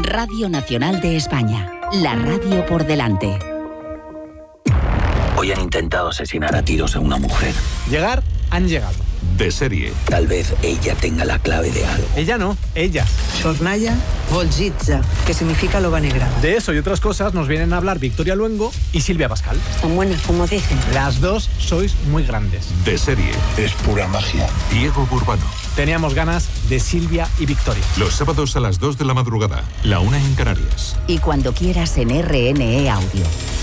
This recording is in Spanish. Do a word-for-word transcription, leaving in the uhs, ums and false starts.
Radio Nacional de España. La radio por delante. Hoy han intentado asesinar a tiros a una mujer. Llegar, han llegado. De serie. Tal vez ella tenga la clave de algo. Ella no, ella. Sornaya Volgitza, que significa loba negra. De eso y otras cosas nos vienen a hablar Victoria Luengo y Silvia Pascal. Tan buenas como dicen. Las dos sois muy grandes. De serie. Es pura magia. Diego Burbano. Teníamos ganas de Silvia y Victoria. Los sábados a las dos de la madrugada, la una en Canarias. Y cuando quieras en R N E Audio.